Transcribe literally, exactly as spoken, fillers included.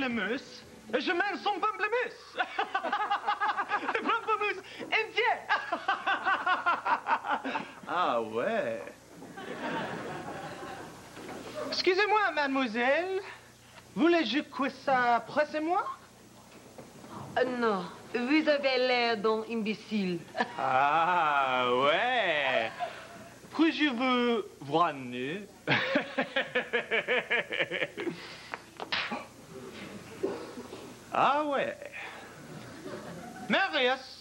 pamplemousse. Je mène son pamplemousse. Le pamplemousse indien. Ah ouais. Excusez-moi, mademoiselle. Voulez-je que ça presse moi? Euh, non, vous avez l'air d'un imbécile. Ah ouais. Puis-je vous voir nu? Ah ouais. Marius.